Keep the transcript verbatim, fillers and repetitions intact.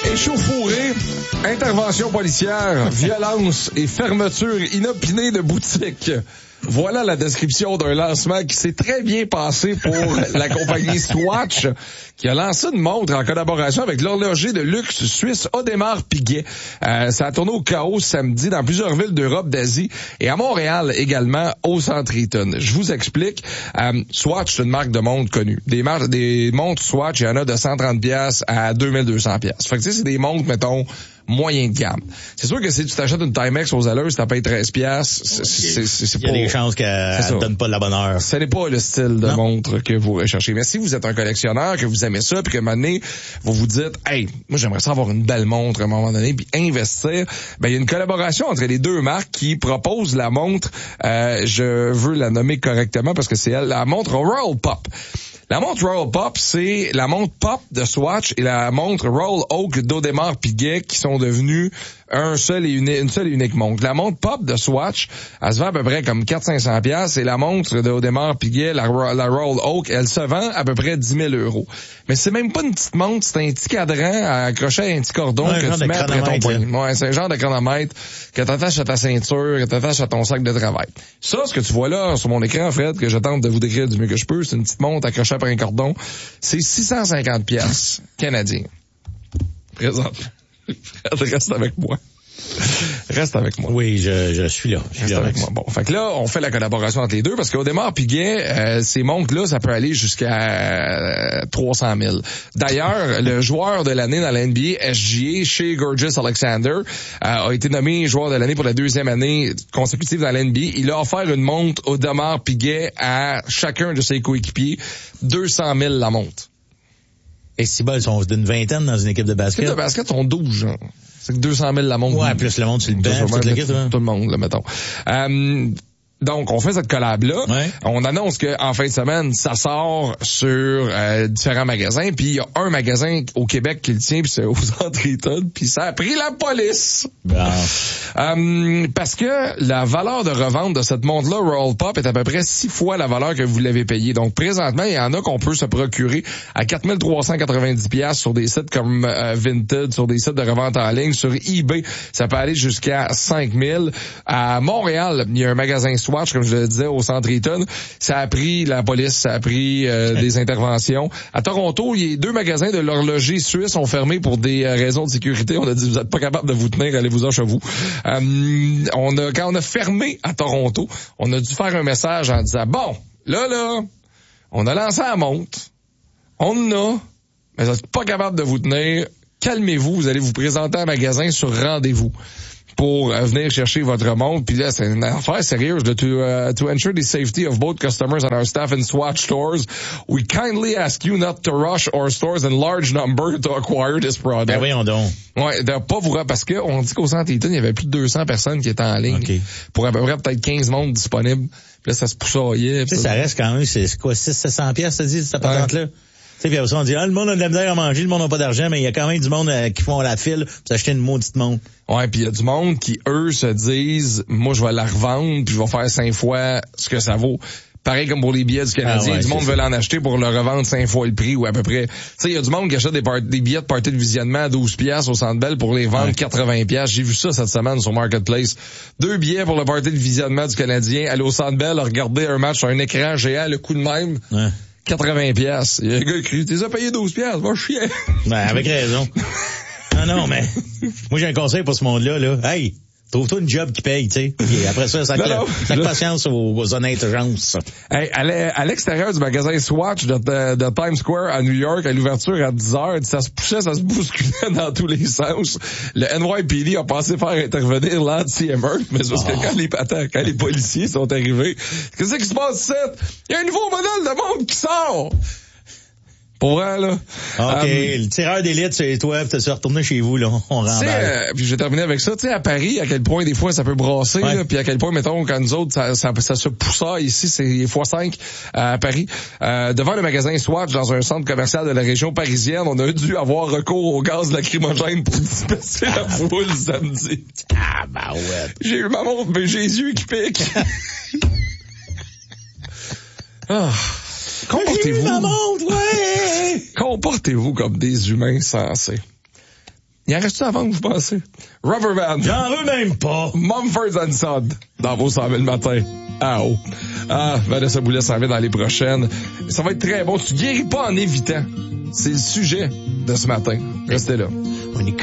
Échauffourée, intervention policière, violence et fermeture inopinée de boutiques. Voilà la description d'un lancement qui s'est très bien passé pour la compagnie Swatch, qui a lancé une montre en collaboration avec l'horloger de luxe suisse Audemars Piguet. Euh, ça a tourné au chaos samedi dans plusieurs villes d'Europe, d'Asie et à Montréal également, au Centre Eaton. Je vous explique. Euh, Swatch, c'est une marque de montre connue. Des, mar- des montres Swatch, il y en a de cent trente dollars à deux mille deux cents dollars. Fait que tu sais, c'est des montres, mettons, moyen de gamme. C'est sûr que si tu t'achètes une Timex aux alleuses, t'as payé treize dollars, c'est, c'est, c'est, c'est il y a pas... des chances qu'elle ne donne pas de la bonne heure. Ce n'est pas le style de non. montre que vous recherchez. Mais si vous êtes un collectionneur, que vous aimez ça, puis que un moment donné, vous vous dites, hey, moi j'aimerais ça avoir une belle montre à un moment donné, puis investir, ben il y a une collaboration entre les deux marques qui proposent la montre, euh, je veux la nommer correctement parce que c'est elle, la montre Royal Pop. La montre Royal Pop, c'est la montre Pop de Swatch et la montre Royal Oak d'Audemars Piguet qui sont devenues un seul et uni- une seule et unique montre. La montre Pop de Swatch, elle se vend à peu près comme quatre cents à cinq cents piastres et la montre d'Audemars Piguet, la, la Royal Oak, elle se vend à peu près dix mille euros. Mais c'est même pas une petite montre, c'est un petit cadran accroché à un petit cordon ouais, que tu mets après ton poignet. Ouais, c'est un genre de chronomètre que t'attaches à ta ceinture, que t'attaches à ton sac de travail. Ça, ce que tu vois là sur mon écran, Fred, que je tente de vous décrire du mieux que je peux, c'est une petite montre accrochée après un cordon. C'est six cent cinquante piastres canadiens. Présente. Fred, reste avec moi. Reste avec moi. Oui, je, je suis là. Je suis Reste là avec moi. Bon, fait que là, on fait la collaboration entre les deux parce qu'Audemars Piguet, euh, ces montres-là, ça peut aller jusqu'à euh, trois cent mille. D'ailleurs, le joueur de l'année dans la N B A, S G A, Shai Gilgeous-Alexander, euh, a été nommé joueur de l'année pour la deuxième année consécutive dans la N B A. Il a offert une montre Audemars Piguet à chacun de ses coéquipiers, deux cent mille la montre. Et si bas, ils sont d'une vingtaine dans une équipe de basket. Les équipes de basket sont douze, genre. C'est que deux cent mille la montre. Ouais, plus le monde sur le banc, toute l'équipe, hein. Tout le monde, là, mettons. Euh, donc, on fait cette collab-là. Ouais. On annonce qu'en fin de semaine, ça sort sur euh, différents magasins. Puis il y a un magasin au Québec qui le tient, puis c'est aux Centre Eaton. Puis ça a pris la police. Bon. Euh, parce que la valeur de revente de cette montre-là, Royal Pop, est à peu près six fois la valeur que vous l'avez payée. Donc, présentement, il y en a qu'on peut se procurer à quatre mille trois cent quatre-vingt-dix dollars sur des sites comme euh, Vinted, sur des sites de revente en ligne. Sur eBay, ça peut aller jusqu'à cinq mille. À Montréal, il y a un magasin Swatch, comme je le disais, au Centre Eaton. Ça a pris la police, ça a pris euh, des interventions. À Toronto, il y a deux magasins de l'horloger suisse ont fermé pour des euh, raisons de sécurité. On a dit, vous êtes pas capable de vous tenir, allez-vous-en chez vous. Euh, on a, quand on a fermé à Toronto, on a dû faire un message en disant, bon, là, là, on a lancé la montre. On en a, mais vous êtes pas capable de vous tenir. Calmez-vous, vous allez vous présenter à magasin sur rendez-vous pour euh, venir chercher votre montre. Puis là, c'est une affaire sérieuse. De, to, uh, to ensure the safety of both customers and our staff in Swatch stores, we kindly ask you not to rush our stores in large number to acquire this product. Ben voyons donc. Ouais, de pas vous... Parce que on dit qu'au Centre Eaton, il y avait plus de deux cents personnes qui étaient en ligne. Okay. Pour à peu près peut-être quinze montres disponibles. Puis là, ça se poussaillait. Tu sais, ça reste quand même, c'est quoi, six cents à sept cents piastres, ça dit, cette patente-là? Tu sais, puis après ça, on dit, ah, le monde a de la misère à manger, le monde n'a pas d'argent, mais il y a quand même du monde euh, qui font la file pour s'acheter une maudite montre. Ouais, puis il y a du monde qui, eux, se disent, moi, je vais la revendre, puis je vais faire cinq fois ce que ça vaut. Pareil comme pour les billets du Canadien, ah ouais, du monde veut l'en acheter pour le revendre cinq fois le prix ou à peu près. Tu sais, il y a du monde qui achète des, part- des billets de party de visionnement à douze piastres au Centre Bell pour les vendre ouais. quatre-vingts piastres. J'ai vu ça cette semaine sur Marketplace. Deux billets pour le party de visionnement du Canadien, aller au Centre Bell, regarder un match sur un écran géant, le coup de même. Ouais. quatre-vingts piastres. Il y a un gars qui t'es payé douze piastres, va chier. Ben, avec raison. Non, non, mais moi j'ai un conseil pour ce monde-là, là. Hey! Trouve-toi une job qui paye, tu sais. Et après ça, ça fait patience aux, aux honnêtes gens. Hey, à l'extérieur du magasin Swatch de, de, de Times Square à New York, à l'ouverture à dix heures, ça se poussait, ça se bousculait dans tous les sens. Le N Y P D a pensé faire intervenir l'anti-Emert, mais c'est parce oh. que quand les, attends, quand les policiers sont arrivés, qu'est-ce qui se passe ici? Il y a un nouveau modèle de montre qui sort! Pour vrai, là. OK, um, le tireur d'élite, c'est toi, puis t'as retourné chez vous, là. On rentre. Euh, puis je vais terminer avec ça. Tu sais, à Paris, à quel point des fois ça peut brasser, ouais. là, puis à quel point, mettons, quand nous autres, ça, ça, ça se poussa ici, c'est fois cinq à Paris. Euh, devant le magasin Swatch, dans un centre commercial de la région parisienne, on a dû avoir recours au gaz lacrymogène pour disperser la foule samedi. Ah, bah ouais. J'ai eu ma montre, mais j'ai les yeux qui piquent. Ah. Comportez-vous. Ma montre, ouais. Comportez-vous comme des humains sensés. Il en reste-tu à vendre, vous pensez? Rubberband. J'en veux même pas. Mumford and Son. Dans vos cent mille matins. Ah oh. Ah, Vanessa Boulet s'en va dans les prochaines. Ça va être très bon. Tu guéris pas en évitant. C'est le sujet de ce matin. Restez là. On est